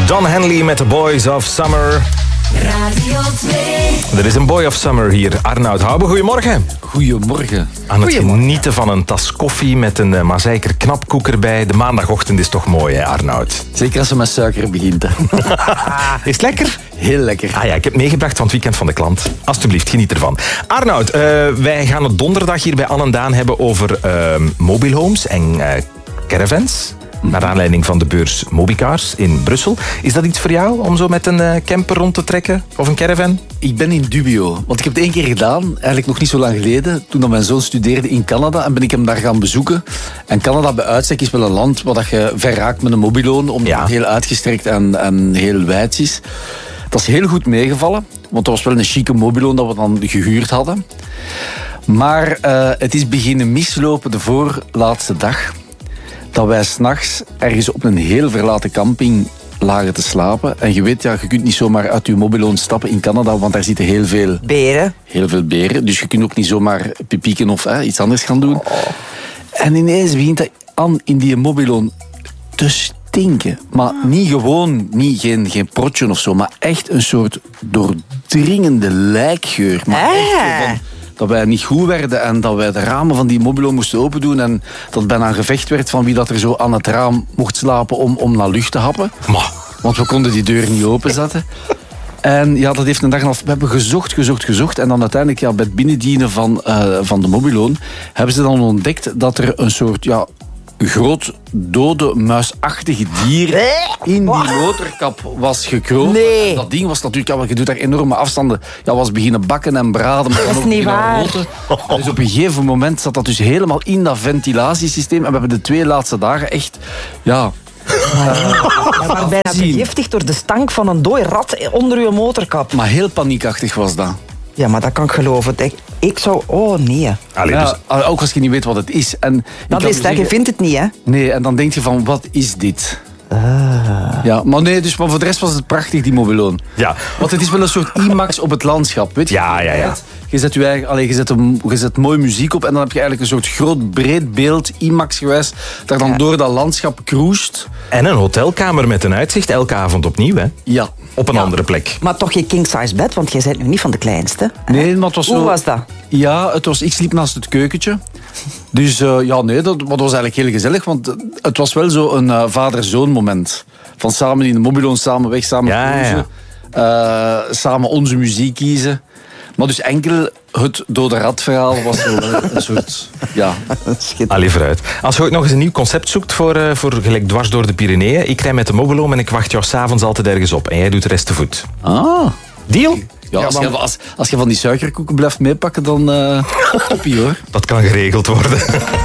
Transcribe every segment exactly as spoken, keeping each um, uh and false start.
Don Henley met The Boys of Summer. Radio twee. Er is een Boy of Summer hier. Arnoud Hoube, goedemorgen. Goedemorgen. Aan het genieten van een tas koffie met een uh, mazeiker knapkoek erbij. De maandagochtend is toch mooi, hè, Arnoud? Zeker als ze met suiker begint. Hè. Is het lekker? Heel lekker. Ah ja, ik heb meegebracht van het weekend van de klant. Alsjeblieft, geniet ervan. Arnoud, uh, wij gaan het donderdag hier bij Anne en Daan hebben over uh, mobile homes en uh, caravans. Naar aanleiding van de beurs Mobicars in Brussel. Is dat iets voor jou, om zo met een uh, camper rond te trekken? Of een caravan? Ik ben in dubio. Want ik heb het één keer gedaan, eigenlijk nog niet zo lang geleden. Toen dat mijn zoon studeerde in Canada. En ben ik hem daar gaan bezoeken. En Canada bij uitstek is wel een land waar dat je ver raakt met een mobiloon. Omdat Ja. het heel uitgestrekt en, en heel wijd is. Dat is heel goed meegevallen. Want dat was wel een chique mobiloon dat we dan gehuurd hadden. Maar uh, het is beginnen mislopen de voorlaatste dag. Dat wij 's nachts ergens op een heel verlaten camping lagen te slapen. En je weet, ja, je kunt niet zomaar uit je mobiloon stappen in Canada, want daar zitten heel veel Beren. Heel veel beren. Dus je kunt ook niet zomaar pipieken of hè, iets anders gaan doen. En ineens begint dat aan in die mobiloon te stinken. Maar niet gewoon, niet, geen, geen protje of zo, maar echt een soort doordringende lijkgeur. Maar echt zo van, dat wij niet goed werden en dat wij de ramen van die mobiloon moesten open doen en dat het bijna een gevecht werd van wie dat er zo aan het raam mocht slapen om, om naar lucht te happen. Maar. Want we konden die deur niet openzetten. En ja, dat heeft een dag en een half... We hebben gezocht, gezocht, gezocht. En dan uiteindelijk ja, bij het binnendienen van, uh, van de mobiloon hebben ze dan ontdekt dat er een soort ja, groot dode muisachtige dier in die motorkap was gekropen. Nee. En dat ding was natuurlijk, ja, want je doet daar enorme afstanden, ja, was beginnen bakken en braden. Maar Dat is ook niet beginnen waar. roten. Dus op een gegeven moment zat dat dus helemaal in dat ventilatiesysteem. En we hebben de twee laatste dagen echt... Ja, Ja, maar bijna Zien. vergiftigd door de stank van een dooi rat onder uw motorkap. maar heel paniekachtig was dat. Ja, maar dat kan ik geloven. Ik, ik zou... Oh, nee. Allee, Ja, dus, ook als je niet weet wat het is. En ik Dat kan is je dat. Je zeggen- vindt het niet, hè? Nee, en dan denk je van, wat is dit? Ja, maar nee, dus maar voor de rest was het prachtig, die mobiloon. ja. Want het is wel een soort IMAX op het landschap, weet je? Ja, ja, ja. Je zet, je, eigen, allee, je, zet een, je zet mooi muziek op en dan heb je eigenlijk een soort groot breed beeld, IMAX-gewijs, dat dan Ja. door dat landschap cruist. En een hotelkamer met een uitzicht elke avond opnieuw, hè? Ja. Op een andere plek. Maar toch je king-size bed, want jij bent nu niet van de kleinste. Nee, maar het was Hoe zo... was dat? Ja, het was, ik sliep naast het keukentje. Dus uh, ja, nee, dat, maar dat was eigenlijk heel gezellig, want het was wel zo een uh, vader-zoon moment. Van samen in de mobiloon, samen weg, samen Ja, cruisen. Uh, samen onze muziek kiezen. Maar dus enkel het dode rat-verhaal was zo wel een soort... Ja. Allee, vooruit. Als je ooit nog eens een nieuw concept zoekt voor, uh, voor gelijk dwars door de Pyreneeën, ik rij met de mobiloom en ik wacht jou s'avonds altijd ergens op. En jij doet de rest te voet. Ah. Deal? Ja, als, je, als, als je van die suikerkoeken blijft meepakken, dan uh, toppie hoor. Dat kan geregeld worden.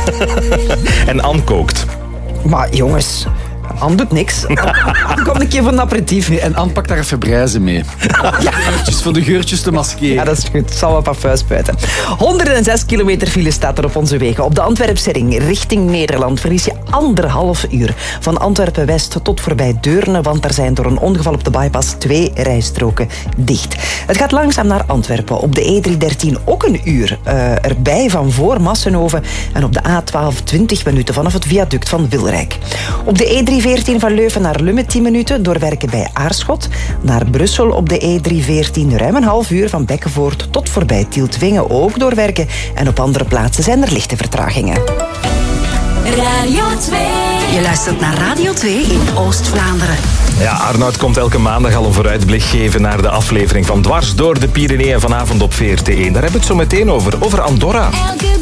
En Anne kookt. Maar jongens, Anne doet niks. Kom een keer voor een aperitief. Nee, en Anne pakt daar even brijzen mee. Ja. Geurtjes, voor de geurtjes te maskeren. Ja, dat is goed. Zal wel parfum spuiten. honderdzes kilometer file staat er op onze wegen. Op de Antwerpse ring richting Nederland verlies je anderhalf uur. Van Antwerpen-West tot voorbij Deurne, want er zijn door een ongeval op de bypass twee rijstroken dicht. Het gaat langzaam naar Antwerpen. Op de E driehonderddertien ook een uur uh, erbij van voor Massenhoven. En op de A twaalf twintig minuten vanaf het viaduct van Wilrijk. Op de E driehonderdveertien van Leuven naar Lummen tien minuten doorwerken bij Aarschot. Naar Brussel op de E driehonderdveertien ruim een half uur van Bekkenvoort tot voorbij Tieltwingen ook doorwerken. En op andere plaatsen zijn er lichte vertragingen. Radio twee. Je luistert naar Radio twee in Oost-Vlaanderen. Ja, Arnoud komt elke maandag al een vooruitblik geven naar de aflevering van Dwars door de Pyreneeën vanavond op V R T één. Daar hebben we het zo meteen over. Over Andorra. Elke